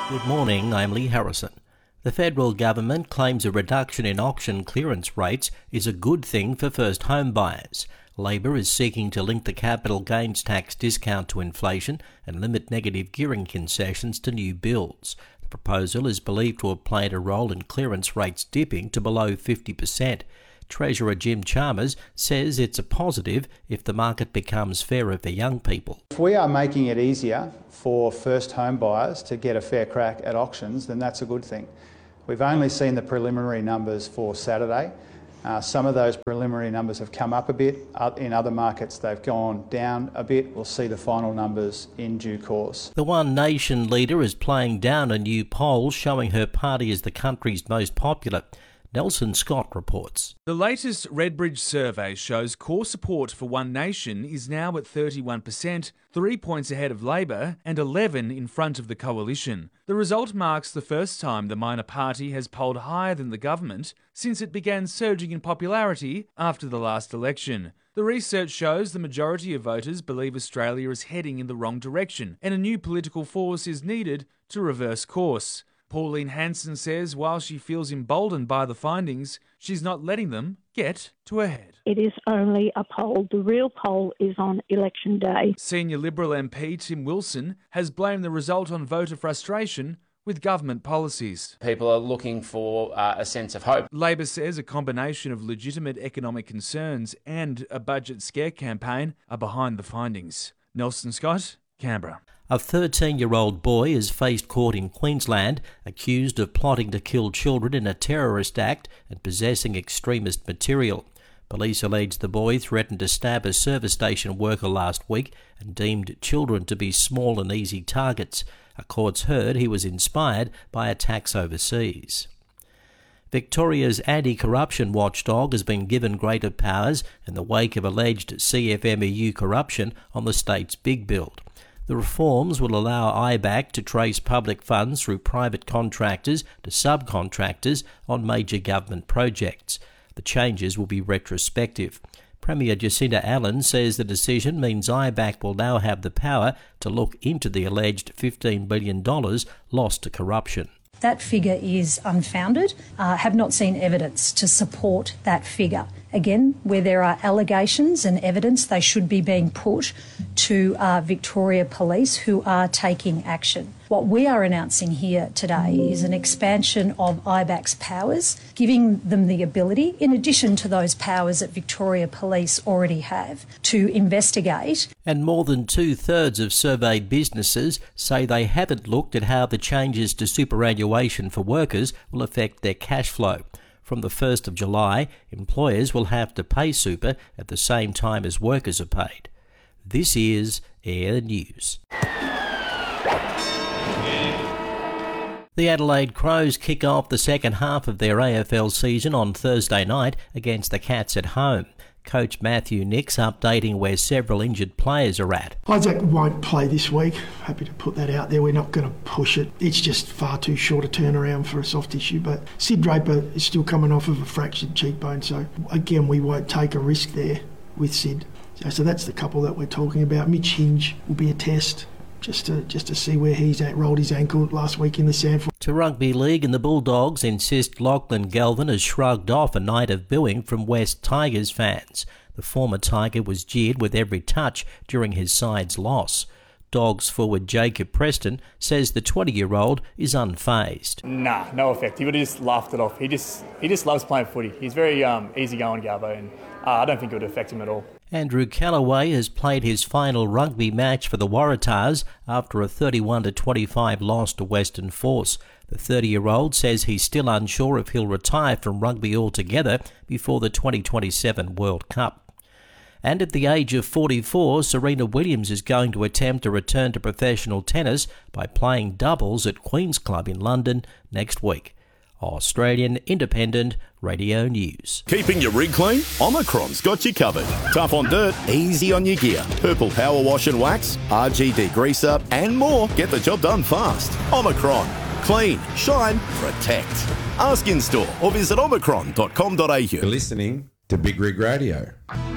Good morning, I'm Lee Harrison. The federal government claims a reduction in auction clearance rates is a good thing for first home buyers. Labor is seeking to link the capital gains tax discount to inflation and limit negative gearing concessions to new builds. The proposal is believed to have played a role in clearance rates dipping to below 50%. Treasurer Jim Chalmers says it's a positive if the market becomes fairer for young people. If we are making it easier for first home buyers to get a fair crack at auctions, then that's a good thing. We've only seen the preliminary numbers for Saturday. Some of those preliminary numbers have come up a bit. In other markets, they've gone down a bit. We'll see the final numbers in due course. The One Nation leader is playing down a new poll showing her party as the country's most popular. Nelson Scott reports. The latest Redbridge survey shows core support for One Nation is now at 31%, 3 points ahead of Labor and 11 in front of the coalition. The result marks the first time the minor party has polled higher than the government since it began surging in popularity after the last election. The research shows the majority of voters believe Australia is heading in the wrong direction and a new political force is needed to reverse course. Pauline Hanson says while she feels emboldened by the findings, she's not letting them get to her head. It is only a poll. The real poll is on election day. Senior Liberal MP Tim Wilson has blamed the result on voter frustration with government policies. People are looking for a sense of hope. Labor says a combination of legitimate economic concerns and a budget scare campaign are behind the findings. Nelson Scott, Canberra. A 13-year-old boy is faced court in Queensland accused of plotting to kill children in a terrorist act and possessing extremist material. Police allege the boy threatened to stab a service station worker last week and deemed children to be small and easy targets. A court's heard he was inspired by attacks overseas. Victoria's anti-corruption watchdog has been given greater powers in the wake of alleged CFMEU corruption on the state's big build. The reforms will allow IBAC to trace public funds through private contractors to subcontractors on major government projects. The changes will be retrospective. Premier Jacinta Allen says the decision means IBAC will now have the power to look into the alleged $15 billion lost to corruption. That figure is unfounded. Have not seen evidence to support that figure. Again, where there are allegations and evidence, they should be being put to Victoria Police, who are taking action. What we are announcing here today is an expansion of IBAC's powers, giving them the ability, in addition to those powers that Victoria Police already have, to investigate. And more than 2/3 of surveyed businesses say they haven't looked at how the changes to superannuation for workers will affect their cash flow. From the 1st of July, employers will have to pay super at the same time as workers are paid. This is Air News. The Adelaide Crows kick off the second half of their AFL season on Thursday night against the Cats at home. Coach Matthew Nicks updating where several injured players are at. Isaac won't play this week. Happy to put that out there. We're not going to push it. It's just far too short a turnaround for a soft tissue. But Sid Draper is still coming off of a fractured cheekbone. So, again, we won't take a risk there with Sid. So that's the couple that we're talking about. Mitch Hinge will be a test. Just to see where he's at. Rolled his ankle last week in the SANFL. To rugby league, and the Bulldogs insist Lachlan Galvin has shrugged off a night of booing from West Tigers fans. The former Tiger was jeered with every touch during his side's loss. Dogs forward Jacob Preston says the 20-year-old is unfazed. Nah, no effect. He would have just laughed it off. He just loves playing footy. He's very easygoing, Garbo, and I don't think it would affect him at all. Andrew Callaway has played his final rugby match for the Waratahs after a 31-25 loss to Western Force. The 30-year-old says he's still unsure if he'll retire from rugby altogether before the 2027 World Cup. And at the age of 44, Serena Williams is going to attempt a return to professional tennis by playing doubles at Queen's Club in London next week. Australian Independent Radio News. Keeping your rig clean? Omicron's got you covered. Tough on dirt, easy on your gear. Purple Power Wash and Wax, RGD Grease Up, and more. Get the job done fast. Omicron. Clean, shine, protect. Ask in store or visit omicron.com.au. You're listening to Big Rig Radio.